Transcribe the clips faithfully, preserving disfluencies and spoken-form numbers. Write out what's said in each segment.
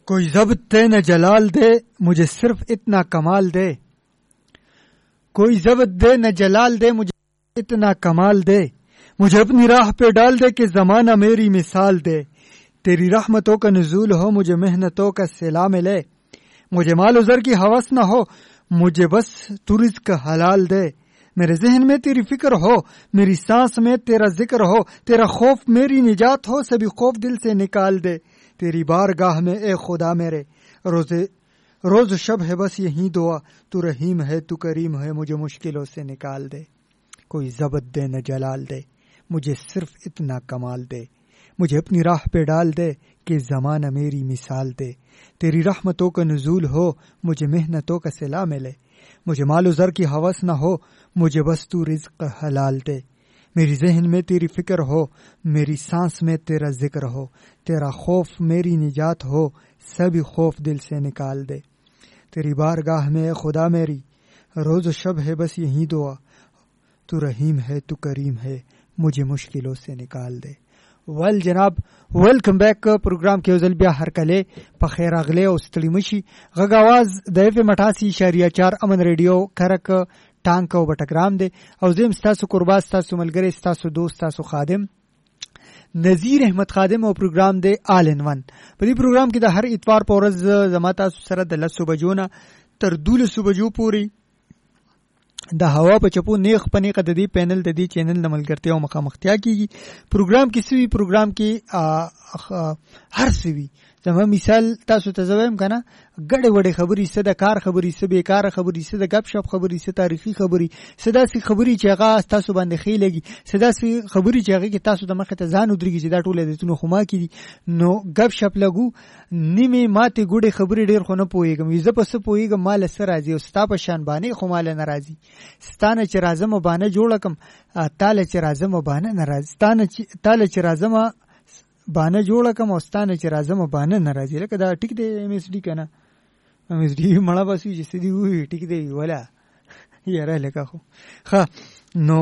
कोई ज़ब्त दे न जलाल दे मुझे सिर्फ इतना कमाल दे, कोई ज़ब्त दे न जलाल दे मुझे इतना कमाल दे, मुझे अपनी राह पे डाल दे कि ज़माना मेरी मिसाल दे, तेरी रहमतों का नुज़ूल हो मुझे मेहनतों का सिला मिले, मुझे मालो ज़र की हवस न हो मुझे बस तू रिज़्क़ हलाल दे, मेरे ज़हन में तेरी फिक्र हो मेरी सांस में तेरा जिक्र हो, तेरा खौफ मेरी निजात हो सभी खौफ दिल से निकाल दे, तेरी बारगाह में ए खुदा मेरे रोज़े रोज़ शब है बस यही दुआ, तू रहीम है तू करीम है मुझे मुश्किलों से निकाल दे, कोई ज़ब्त दे न जलाल दे मुझे सिर्फ इतना कमाल दे, मुझे अपनी राह पे डाल दे कि ज़माना मेरी मिसाल दे, तेरी रहमतों का नुज़ूल हो मुझे मेहनतों का सिला मिले, मुझे मालो ज़र की हवस न हो मुझे बस तू रिज़्क़ हलाल दे, मेरी ज़हन में तेरी फिक्र हो मेरी सांस में तेरा जिक्र हो, तेरा खौफ मेरी निजात हो सभी खौफ दिल से निकाल दे, तेरी बारगाह में खुदा मेरी रोज़ शब है बस यही दुआ, तू रहीम है तू करीम है मुझे मुश्किलों से निकाल दे। वेल जनाब वेलकम बैक प्रोग्राम के उजल बिया हर कले पखेर अगले और स्तलीमशी गग आवाज दैफ मठासी इशारिया चार अमन रेडियो करक टांग को बटग्राम दे और जिम स्तासु कुर्बा स्तासु मलगरे स्तासु दोस्त स्तासु खादिम नजीर अहमद खादिम और प्रोग्राम दे आल इन वन पदी प्रोग्राम की दा हर इतवार पोरज जमाता सरद लसु बजोना तर दूल सुबजू पूरी د هوا په چپو نیخ پنی قددی پینل د دې چینل د ملګرتیا او مخامختیا کیږي پروګرام کې سوي پروګرام کې هر سوي زما مثال تاسو ته زویم کنه ګډه وډه خبري څه د کار خبري څه بیکار خبري څه د غب شپ خبري څه تاریخي خبري څه داسې خبري چې هغه تاسو باندې خېلګي څه داسې خبري چې هغه کې تاسو د مخه ته ځان ودرېږي چې دا ټوله د تونو خما کیږي نو غب شپ لګو نیمه ماته ګډه خبري ډېر خو نه پويګم زه په څه پويګم مال سره راځي او ستا په شان باندې خو مال نه راځي ستانه چې راځم باندې جوړ کم تاله چې راځم باندې نه راځي ستانه چې تاله چې راځم باندې جوړ کم او ستانه چې راځم باندې نه راځي لکه دا ټیک دی ایم اس ډی کنه ایم اس ډی مړه باسي چې سدي وي ټیک دی ولا یاره لکه خو ها نو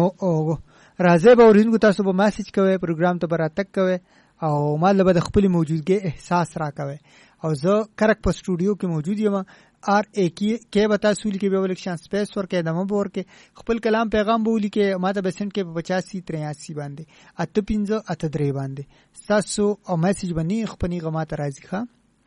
راځي به ورینګو تاسو به میسج کوئ پروګرام ته براتک کوئ او مال به د خپل موجودګي احساس را کوئ او زه کرک په سټوډیو کې موجود یم آر ای کی کې بتا سول کې به ولک شان سپیس ورکې دمو بور کې خپل کلام پیغام بولی کې ماته بسنت کې پچاسی تریاسی باندې اته پنځه اته درې باندې تاسو او میسج باندې خپل غمات راځي ښا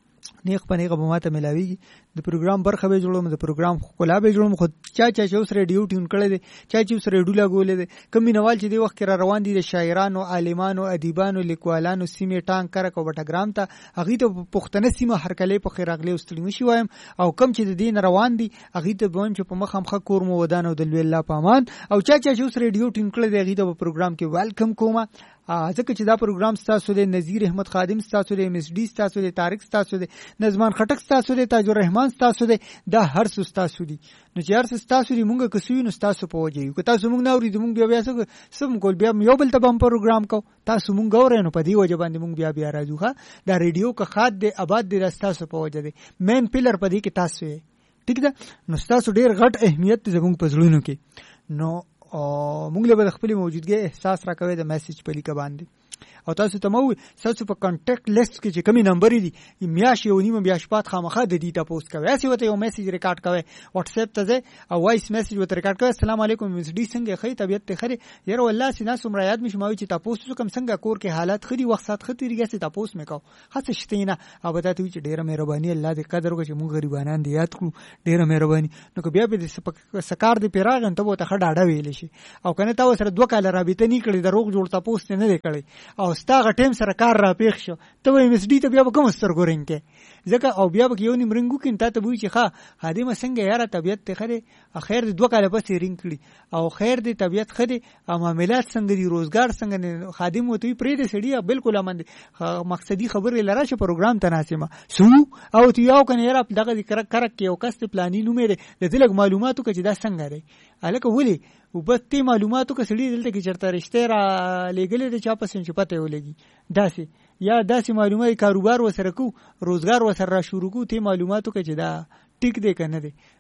نیخ پنی غماته ملاوي د پروګرام برخه به جوړوم د پروګرام کولا به جوړوم خو چا چا چې اوس ریډیو ټیون کړی دی چا چې اوس ریډیو لګولې دی کمی نوال چې دی وخت را روان دي د شاعرانو عالمانو ادیبانو لیکوالانو سیمه ټانګ کرک او بټګرام ته اغه ته پښتنه سیمه هر کله په خیراغله واستلم شي وایم او کم چې د دین روان دي اغه ته بون چې په مخ مخ کور مو ودانو د الله پامان او چا چا چې اوس ریډیو ټیون کړی دی اغه ته په پروګرام کې ویلکم کوم ځکه چې دا پروګرام ستاسو د نذیر احمد خادم ستاسو د ایم اس ډی ستاسو د طارق ستاسو د نظمان خټک ستاسو د تاج الرحمن ستاسو د دا هر څه ستاسو دي نو چې هر څه ستاسو دي مونږه کسوي نو ستاسو په وجه یو که تاسو مونږ نه اوري مونږ بیا بیا څه سم کول بیا یو بل ته بم پروګرام کو تاسو مونږ اورئ نو په دې وجه باندې مونږ بیا بیا راځو ښا دا ریډیو کا خاد د آباد د تاسو په وجه دی مین پلر په دې کې تاسو یې ټیک ده نو تاسو ډیر غټ اهمیت زموږ په زړونو کې نو مونږ له خپل موجودګي احساس راکوي د میسج په لیکه باندې او تاسو ته مو تاسو په کانټیکټ لیست کې چې کومي نمبر دي میاش یو نیمه بیا شپات خامخا د دې تاسو کوي اسی وته یو میسج ریکارډ کوي واتس اپ ته او وایس میسج وته ریکارډ کوي السلام علیکم مس ډی څنګه خې طبيعت ته خره یره والله سینا سمرا یاد مش ماوي چې تاسو کوم څنګه کور کې حالات خري وخت سات خطرېږي چې تاسو مې کو خاصه شتینه او بتا ته چې ډیره مهرباني الله دې قدر وکړي چې مونږ غریبانان دې یاد کړو ډیره مهرباني نو که بیا به سکار دې پیراغن ته وته خډاډه ویل شي او کنه تاسو سره دوه کال رابطه نه کړی د روغ جوړ تاسو نه کړی او ستاغه ټیم سره کار را پیښ شو ته وې مس ډی ته بیا کوم سترګورین کې ځکه او بیا به یو نیم رنګو کې ته ته وې چې ښا خادم څنګه یاره طبيعت ته خره خیر دې دوه کال پسې رنګ کړی او خیر دې طبيعت خره او معاملات څنګه دي روزګار څنګه خادم وته پرې دې سړی بالکل امن مقصدی خبره لاره چې پروګرام تناسبه سو او ته یو کنه یاره دغه کرک کرک کې یو کس پلاني نومې د دې معلوماتو کې چې دا څنګه دی الکه ولي وبته معلوماتو کې سړي دلته کې چرته رشته را لګلې د چا پسې چې پته ولګي داسې یا داسې معلومات کاروبار وسره کو روزګار وسره را شروع کو ته معلوماتو کې چې دا ټیک دی کنه دی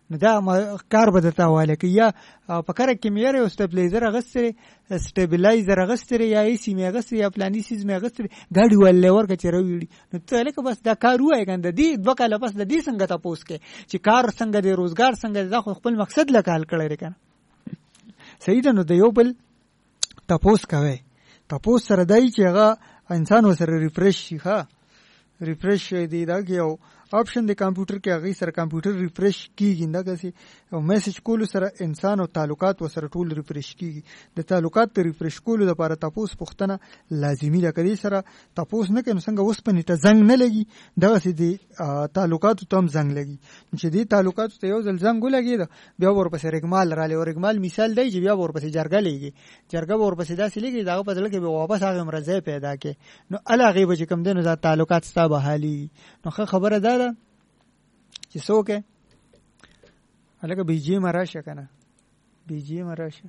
نو دا کار به درته حواله کوي. یا په کار کې مې یاره سټیبلایزر اغوستی سټیبلایزر اغوستی یا ای سی مې اغوستی یا پلاني سیز مې اغوستی ګاډي ولې ورکه چې راوړي. نو ته لکه بس دا کار وایې کنه د دې دوه کاله پس د دې څنګه تاسو کې چې کار څنګه دی روزګار څنګه دی دا خو خپل مقصد لا کال کړی کنه. صحیح ده. نو د یو بل تاسو کوي تاسو سره دای چې هغه انسان وسره ریفریش شي. ها ریفریش دی دا یو آپشن د کمپیوټر کې هغه سره کمپیوټر ریفریش کیږي دا کسي او میسج کول سره انسان او تعلقات وسره ټول ریفریش کیږي. د تعلقات ته ریفریش کول لپاره تاسو پوښتنه لازمی ده کړي سره تاسو نه کنه څنګه اوس پني ته زنګ نه لګي دا سي دي تعلقات ته هم زنګ لګي چې دي تعلقات ته یو ځل زنګ ولګي دا بیا ورپسې رګمال را لې او رګمال مثال دی چې بیا ورپسې جرګه لګي جرګه ورپسې داسې لګي دا په ځل کې به واپس هغه مرزه پیدا کې نو الاغه به کوم دینو ذات تعلقات ستابه حالي. نو خبره ده چې څوک هلکه بی جی مراشه کنه بی جی مراشه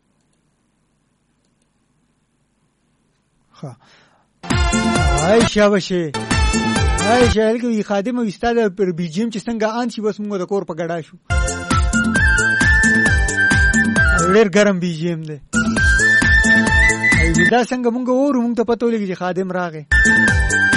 ها عائشہ بشه عائشہ هلکه وی خادم استاد پر بی جی چې څنګه ان شي بس موږ د کور په ګډا شو ډېر ګرم بی جی ام دی دا څنګه موږ ورو موږ ته پته ولګي چې خادم راغی